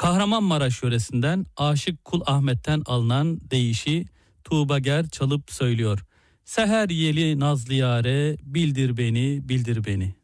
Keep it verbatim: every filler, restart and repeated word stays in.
Kahramanmaraş yöresinden Aşık Kul Ahmet'ten alınan deyişi Tuğbager çalıp söylüyor. Seher yeli nazlı yare, bildir beni, bildir beni.